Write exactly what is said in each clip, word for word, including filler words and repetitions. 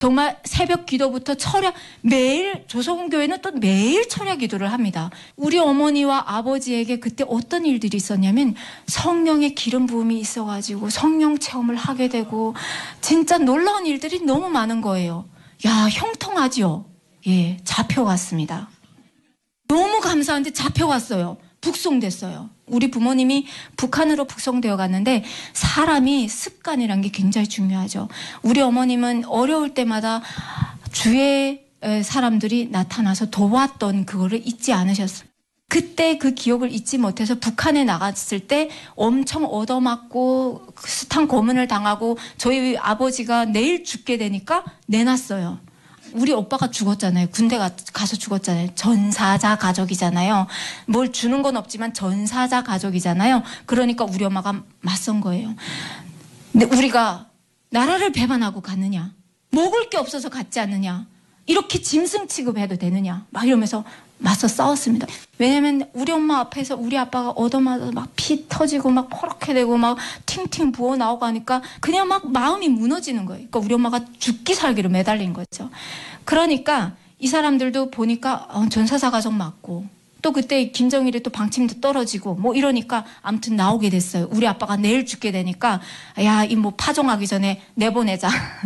정말 새벽 기도부터 철야, 매일 조성교회는 또 매일 철야 기도를 합니다. 우리 어머니와 아버지에게 그때 어떤 일들이 있었냐면 성령의 기름 부음이 있어가지고 성령 체험을 하게 되고 진짜 놀라운 일들이 너무 많은 거예요. 야, 형통하지요? 예, 잡혀갔습니다. 너무 감사한데 잡혀갔어요. 북송됐어요. 우리 부모님이 북한으로 북송되어 갔는데 사람이 습관이란 게 굉장히 중요하죠. 우리 어머님은 어려울 때마다 주위에 사람들이 나타나서 도왔던 그거를 잊지 않으셨어요. 그때 그 기억을 잊지 못해서 북한에 나갔을 때 엄청 얻어맞고 숱한 고문을 당하고 저희 아버지가 내일 죽게 되니까 내놨어요. 우리 오빠가 죽었잖아요. 군대 가, 가서 죽었잖아요. 전사자 가족이잖아요. 뭘 주는 건 없지만 전사자 가족이잖아요. 그러니까 우리 엄마가 맞선 거예요. 근데 우리가 나라를 배반하고 갔느냐? 먹을 게 없어서 갔지 않느냐? 이렇게 짐승 취급해도 되느냐? 막 이러면서 맞서 싸웠습니다. 왜냐면 우리 엄마 앞에서 우리 아빠가 얻어맞아서 막 피 터지고 막 포렇게 되고 막 팅팅 부어 나오고 하니까 그냥 막 마음이 무너지는 거예요. 그러니까 우리 엄마가 죽기 살기로 매달린 거죠. 그러니까 이 사람들도 보니까 어, 전사자 가족 맞고 또 그때 김정일이 또 방침도 떨어지고 뭐 이러니까 아무튼 나오게 됐어요. 우리 아빠가 내일 죽게 되니까 야, 이 뭐 파종하기 전에 내보내자.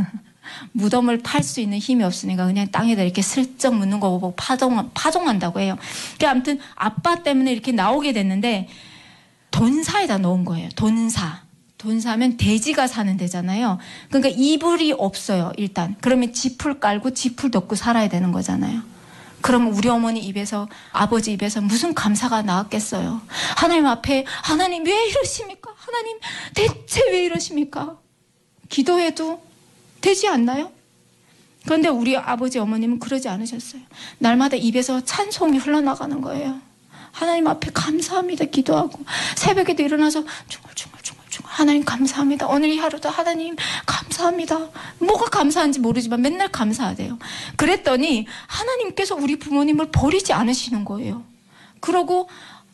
무덤을 팔 수 있는 힘이 없으니까 그냥 땅에다 이렇게 슬쩍 묻는 거 보고 파종, 파종한다고 해요. 그러니까 아무튼 아빠 때문에 이렇게 나오게 됐는데 돈사에다 놓은 거예요. 돈사. 돈사면 돼지가 사는 데잖아요. 그러니까 이불이 없어요, 일단. 그러면 지풀 깔고 지풀 덮고 살아야 되는 거잖아요. 그러면 우리 어머니 입에서, 아버지 입에서 무슨 감사가 나왔겠어요. 하나님 앞에 하나님 왜 이러십니까? 하나님 대체 왜 이러십니까? 기도해도 되지 않나요? 그런데 우리 아버지 어머님은 그러지 않으셨어요. 날마다 입에서 찬송이 흘러나가는 거예요. 하나님 앞에 감사합니다 기도하고 새벽에도 일어나서 중얼중얼중얼중얼 하나님 감사합니다. 오늘 이 하루도 하나님 감사합니다. 뭐가 감사한지 모르지만 맨날 감사하대요. 그랬더니 하나님께서 우리 부모님을 버리지 않으시는 거예요. 그러고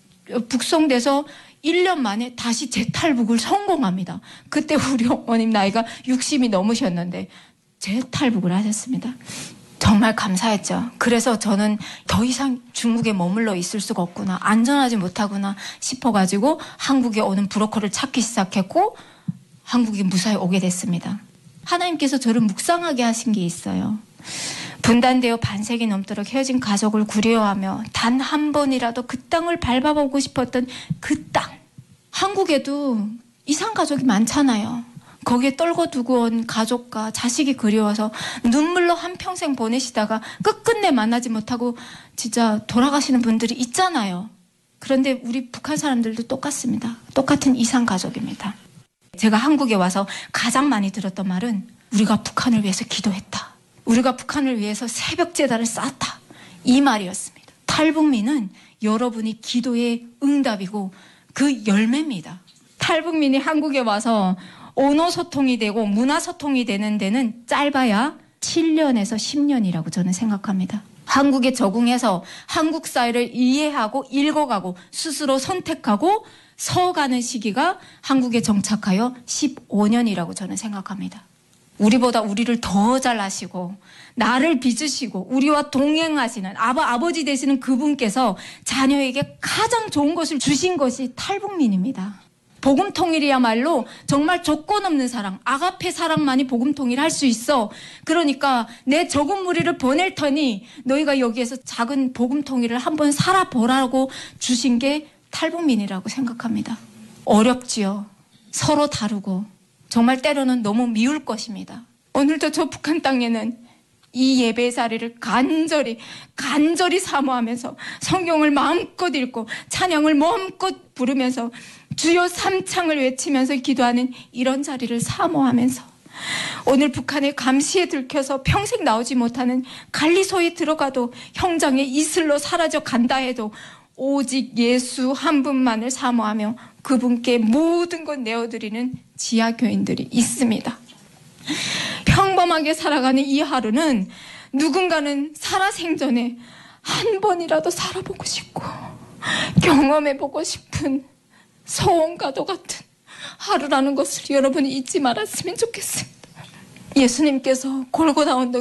북송돼서 일 년 만에 다시 재탈북을 성공합니다. 그때 우리 어머님 나이가 육십이 넘으셨는데 재탈북을 하셨습니다. 정말 감사했죠. 그래서 저는 더 이상 중국에 머물러 있을 수가 없구나, 안전하지 못하구나 싶어가지고 한국에 오는 브로커를 찾기 시작했고 한국에 무사히 오게 됐습니다. 하나님께서 저를 묵상하게 하신 게 있어요. 분단되어 반세기 넘도록 헤어진 가족을 그리워하며 단 한 번이라도 그 땅을 밟아보고 싶었던 그 땅. 한국에도 이산 가족이 많잖아요. 거기에 떨궈 두고 온 가족과 자식이 그리워서 눈물로 한평생 보내시다가 끝끝내 만나지 못하고 진짜 돌아가시는 분들이 있잖아요. 그런데 우리 북한 사람들도 똑같습니다. 똑같은 이산 가족입니다. 제가 한국에 와서 가장 많이 들었던 말은 우리가 북한을 위해서 기도했다. 우리가 북한을 위해서 새벽 제단을 쌓았다. 이 말이었습니다. 탈북민은 여러분이 기도의 응답이고 그 열매입니다. 탈북민이 한국에 와서 언어 소통이 되고 문화 소통이 되는 데는 짧아야 칠 년에서 십 년이라고 저는 생각합니다. 한국에 적응해서 한국 사회를 이해하고 읽어가고 스스로 선택하고 서가는 시기가 한국에 정착하여 십오 년이라고 저는 생각합니다. 우리보다 우리를 더 잘 아시고 나를 빚으시고 우리와 동행하시는 아버, 아버지 되시는 그분께서 자녀에게 가장 좋은 것을 주신 것이 탈북민입니다. 복음통일이야말로 정말 조건 없는 사랑, 아가페 사랑만이 복음통일할 수 있어. 그러니까 내 적은 무리를 보낼 터니 너희가 여기에서 작은 복음통일을 한번 살아보라고 주신 게 탈북민이라고 생각합니다. 어렵지요. 서로 다르고 정말 때로는 너무 미울 것입니다. 오늘도 저 북한 땅에는 이 예배의 자리를 간절히 간절히 사모하면서 성경을 마음껏 읽고 찬양을 마음껏 부르면서 주여 삼창을 외치면서 기도하는 이런 자리를 사모하면서 오늘 북한의 감시에 들켜서 평생 나오지 못하는 갈리소에 들어가도 형장의 이슬로 사라져 간다 해도 오직 예수 한 분만을 사모하며 그분께 모든 것 내어드리는 지하교인들이 있습니다. 평범하게 살아가는 이 하루는 누군가는 살아생전에 한 번이라도 살아보고 싶고 경험해보고 싶은 소원과도 같은 하루라는 것을 여러분이 잊지 말았으면 좋겠습니다. 예수님께서 골고다 언덕